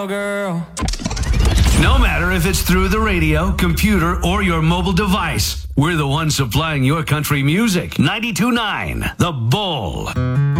girl. No matter if it's through the radio, computer, or your mobile device, we're the ones supplying your country music. 92.9 The Bull.